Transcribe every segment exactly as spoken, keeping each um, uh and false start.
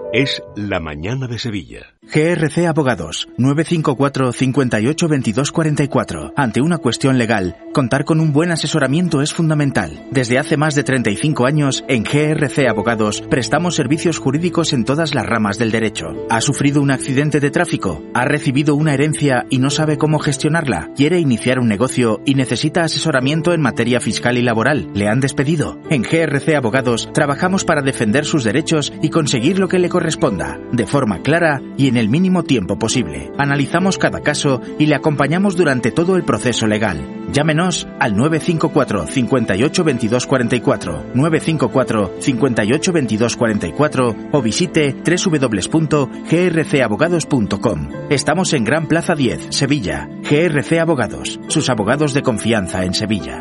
es La Mañana de Sevilla. G R C Abogados, nueve cinco cuatro, cinco ocho, veintidós cuarenta y cuatro. Ante una cuestión legal, contar con un buen asesoramiento es fundamental. Desde hace más de treinta y cinco años, en G R C Abogados, prestamos servicios jurídicos en todas las ramas del derecho. ¿Ha sufrido un accidente de tráfico? ¿Ha recibido una herencia y no sabe cómo gestionarla? ¿Quiere iniciar un negocio y necesita asesoramiento en materia fiscal y laboral? ¿Le han despedido? En G R C Abogados, trabajamos para defender sus derechos y conseguir lo que le corresponda, de forma clara y en el mínimo tiempo posible. Analizamos cada caso y le acompañamos durante todo el proceso legal. Llámenos al nueve cinco cuatro, cinco ocho, veintidós cuarenta y cuatro, nueve cinco cuatro, cinco ocho, veintidós cuarenta y cuatro o visite doble u doble u doble u punto g r c abogados punto com. Estamos en Gran Plaza diez, Sevilla. G R C Abogados, sus abogados de confianza en Sevilla.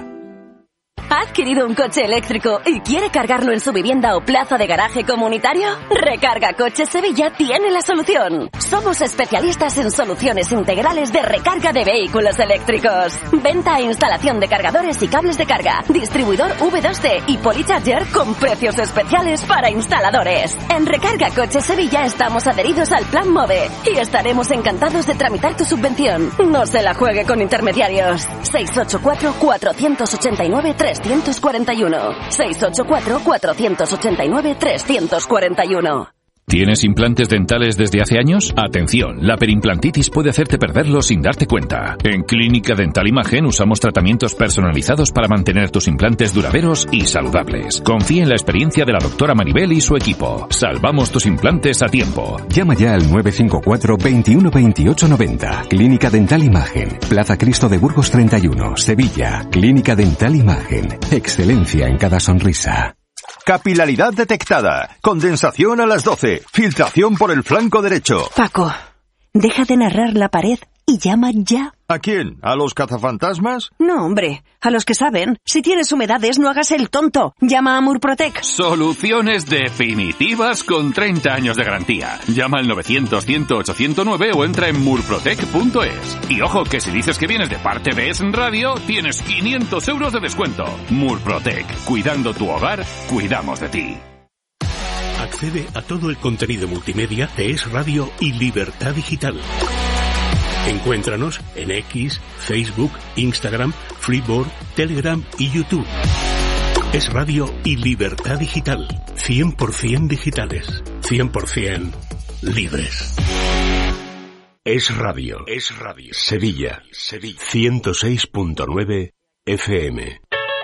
¿Ha adquirido un coche eléctrico y quiere cargarlo en su vivienda o plaza de garaje comunitario? Recarga Coches Sevilla tiene la solución. Somos especialistas en soluciones integrales de recarga de vehículos eléctricos. Venta e instalación de cargadores y cables de carga. Distribuidor V dos C y Polycharger con precios especiales para instaladores. En Recarga Coches Sevilla estamos adheridos al Plan MOVE y estaremos encantados de tramitar tu subvención. No se la juegue con intermediarios. seis ocho cuatro, cuatro ocho nueve, tres cuatro uno. seis ocho cuatro, cuatro ocho nueve, tres cuatro uno. ¿Tienes implantes dentales desde hace años? Atención, la perimplantitis puede hacerte perderlos sin darte cuenta. En Clínica Dental Imagen usamos tratamientos personalizados para mantener tus implantes duraderos y saludables. Confía en la experiencia de la doctora Maribel y su equipo. Salvamos tus implantes a tiempo. Llama ya al nueve cinco cuatro, veintiuno, veintiocho, noventa. Clínica Dental Imagen. Plaza Cristo de Burgos treinta y uno, Sevilla. Clínica Dental Imagen. Excelencia en cada sonrisa. Capilaridad detectada. Condensación a las doce. Filtración por el flanco derecho. Paco, deja de narrar la pared y llama ya. ¿A quién? ¿A los cazafantasmas? No, hombre, a los que saben. Si tienes humedades, no hagas el tonto. Llama a Murprotec. Soluciones definitivas con treinta años de garantía. Llama al novecientos, cien, ochocientos nueve o entra en murprotec punto es. Y ojo, que si dices que vienes de parte de Es Radio, tienes quinientos euros de descuento. Murprotec. Cuidando tu hogar, cuidamos de ti. Accede a todo el contenido multimedia de Es Radio y Libertad Digital. Encuéntranos en X, Facebook, Instagram, Freeboard, Telegram y YouTube. Es Radio y Libertad Digital. cien por ciento digitales. cien por ciento libres. Es Radio. Es Radio. Sevilla. Sevilla. ciento seis punto nueve F M.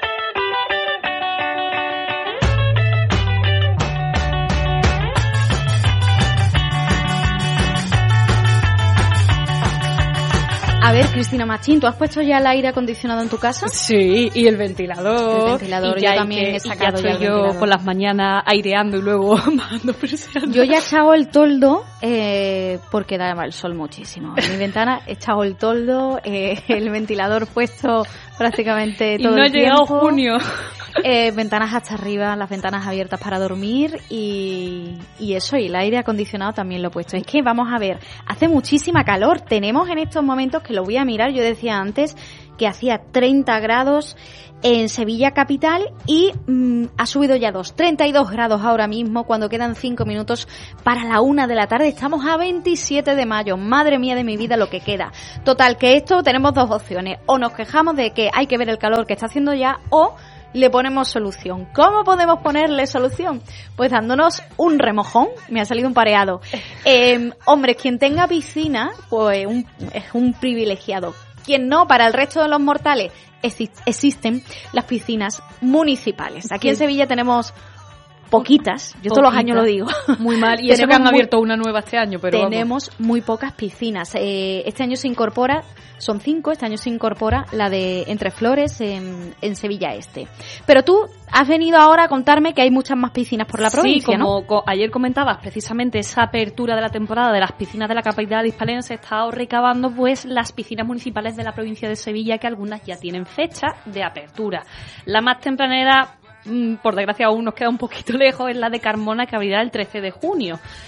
A ver, Cristina Machín, ¿tú has puesto ya el aire acondicionado en tu casa? Sí, y el ventilador. El ventilador, y yo ya también que, he sacado y ya ya el estoy yo ventilador. por las mañanas aireando y luego bajando presión. Yo ya he echado el toldo, eh, porque da el sol muchísimo. En mi ventana he echado el toldo, eh, el ventilador puesto prácticamente todo y no el ha llegado tiempo. junio. Eh, ventanas hasta arriba, las ventanas abiertas para dormir y, y eso, y el aire acondicionado también lo he puesto. Es que vamos a ver, hace muchísima calor. Tenemos en estos momentos, que lo voy a mirar, yo decía antes que hacía treinta grados en Sevilla capital y mmm, ha subido ya dos, treinta y dos grados ahora mismo, cuando quedan cinco minutos para la una de la tarde. Estamos a veintisiete de mayo, madre mía de mi vida lo que queda. Total, que esto tenemos dos opciones, o nos quejamos de que hay que ver el calor que está haciendo ya, o le ponemos solución. ¿Cómo podemos ponerle solución? Pues dándonos un remojón. Me ha salido un pareado. Eh, hombre, quien tenga piscina, pues un, es un privilegiado. Quien no, para el resto de los mortales, existen las piscinas municipales. Aquí en Sevilla tenemos poquitas, yo todos los años lo digo. Muy mal, y eso que han abierto una nueva este año, pero tenemos vamos. muy pocas piscinas. Eh, este año se incorpora, son cinco, este año se incorpora la de Entre Flores en, en Sevilla Este. Pero tú has venido ahora a contarme que hay muchas más piscinas por la provincia, sí, como ¿no? co- ayer comentabas precisamente esa apertura de la temporada de las piscinas de la capital hispalense, he estado recabando pues las piscinas municipales de la provincia de Sevilla, que algunas ya tienen fecha de apertura. La más tempranera, por desgracia aún nos queda un poquito lejos, es la de Carmona, que abrirá el trece de junio.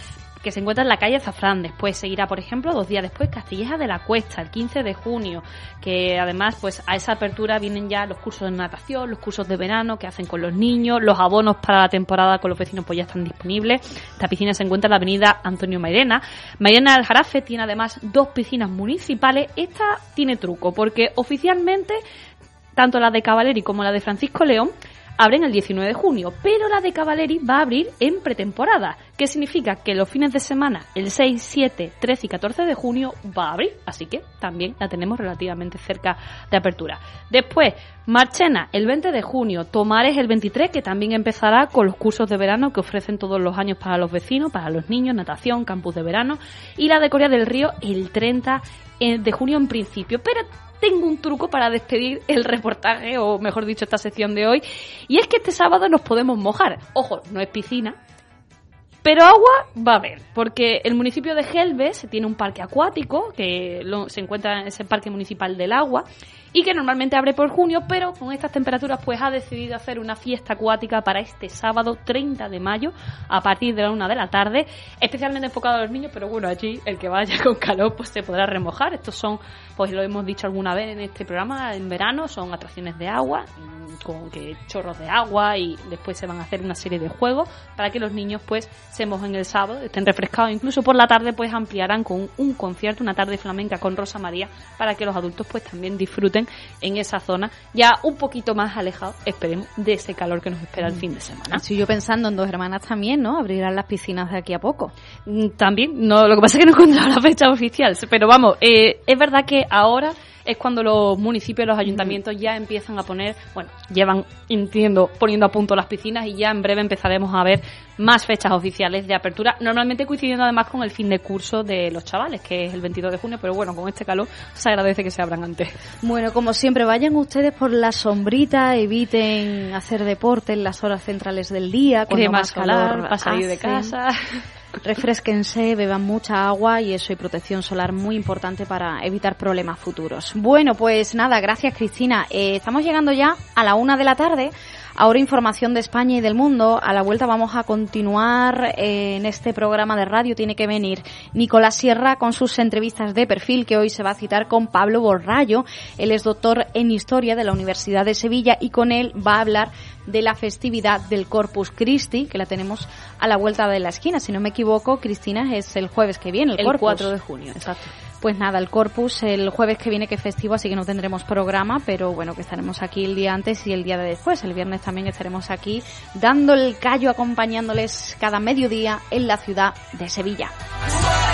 que se encuentra en la calle Zafrán. Después seguirá, por ejemplo, dos días después, Castilleja de la Cuesta, el quince de junio, que además, pues a esa apertura vienen ya los cursos de natación, los cursos de verano que hacen con los niños, los abonos para la temporada con los vecinos pues ya están disponibles. Esta piscina se encuentra en la avenida Antonio Mairena. Mairena del Jarafe tiene además dos piscinas municipales. Esta tiene truco, porque oficialmente tanto la de Cavaleri como la de Francisco León abren el diecinueve de junio, pero la de Cavaleri va a abrir en pretemporada, que significa que los fines de semana, el seis, siete, trece y catorce de junio, va a abrir, así que también la tenemos relativamente cerca de apertura. Después, Marchena, el veinte de junio, Tomares el veintitrés, que también empezará con los cursos de verano que ofrecen todos los años para los vecinos, para los niños, natación, campus de verano, y la de Coria del Río el treinta de junio en principio, pero tengo un truco para despedir el reportaje, o mejor dicho, esta sección de hoy, y es que este sábado nos podemos mojar. Ojo, no es piscina, pero agua va a haber, porque el municipio de Gelbes tiene un parque acuático que lo, se encuentra en ese parque municipal del agua y que normalmente abre por junio, pero con estas temperaturas pues ha decidido hacer una fiesta acuática para este sábado treinta de mayo a partir de la una de la tarde, especialmente enfocado a los niños, pero bueno, allí el que vaya con calor pues se podrá remojar. Estos son, pues lo hemos dicho alguna vez en este programa, en verano son atracciones de agua, con que chorros de agua, y después se van a hacer una serie de juegos para que los niños pues se mojen el sábado, estén refrescados. Incluso por la tarde pues ampliarán con un concierto, una tarde flamenca con Rosa María, para que los adultos pues también disfruten en esa zona, ya un poquito más alejado, esperemos, de ese calor que nos espera el fin de semana. Estoy yo pensando en Dos Hermanas también, ¿no? Abrirán las piscinas de aquí a poco. También, no, lo que pasa es que no he encontrado la fecha oficial, pero vamos, eh, es verdad que ahora es cuando los municipios, los ayuntamientos ya empiezan a poner, bueno, llevan, entiendo, poniendo a punto las piscinas, y ya en breve empezaremos a ver más fechas oficiales de apertura, normalmente coincidiendo además con el fin de curso de los chavales, que es el veintidós de junio, pero bueno, con este calor se agradece que se abran antes. Bueno, como siempre, vayan ustedes por la sombrita, eviten hacer deporte en las horas centrales del día, cuando crema más solar, calor para salir de hace. casa. Refrésquense, beban mucha agua, y eso, y protección solar muy importante para evitar problemas futuros. Bueno, pues nada, gracias Cristina. Eh, estamos llegando ya a la una de la tarde. Ahora información de España y del mundo. A la vuelta vamos a continuar eh, en este programa de radio. Tiene que venir Nicolás Sierra con sus entrevistas de perfil, que hoy se va a citar con Pablo Borrallo. Él es doctor en Historia de la Universidad de Sevilla, y con él va a hablar de la festividad del Corpus Christi, que la tenemos a la vuelta de la esquina. Si no me equivoco, Cristina, es el jueves que viene, el, el Corpus. cuatro de junio, exacto. Pues nada, el Corpus el jueves que viene, que es festivo, así que no tendremos programa, pero bueno, que estaremos aquí el día antes y el día de después. El viernes también estaremos aquí dando el callo, acompañándoles cada mediodía en la ciudad de Sevilla.